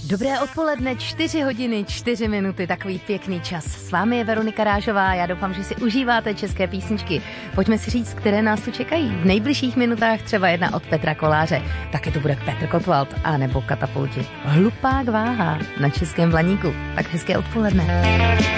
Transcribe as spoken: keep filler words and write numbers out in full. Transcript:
Dobré odpoledne, čtyři hodiny, čtyři minuty, takový pěkný čas. S vámi je Veronika Rážová, já doufám, že si užíváte české písničky. Pojďme si říct, které nás tu čekají. V nejbližších minutách třeba jedna od Petra Koláře, taky to bude Petr Kotwald, anebo Katapulti. Hlupák váha na Českém Blaníku. Tak hezké odpoledne.